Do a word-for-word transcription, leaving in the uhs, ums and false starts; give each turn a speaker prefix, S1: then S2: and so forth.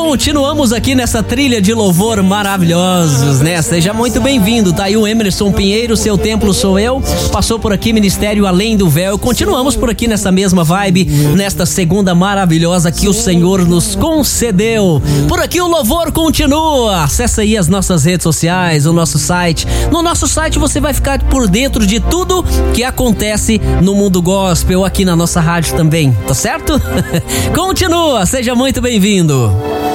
S1: Continuamos aqui nessa trilha de louvor maravilhosos, né? Seja muito bem-vindo, tá aí o Emerson Pinheiro, Seu Templo Sou Eu, passou por aqui Ministério Além do Véu. Continuamos por aqui nessa mesma vibe, nesta segunda maravilhosa que o Senhor nos concedeu. Por aqui o louvor continua. Acesse aí as nossas redes sociais, o nosso site. No nosso site você vai ficar por dentro de tudo que acontece no mundo gospel, aqui na nossa rádio também, tá certo? Continua, seja muito bem-vindo.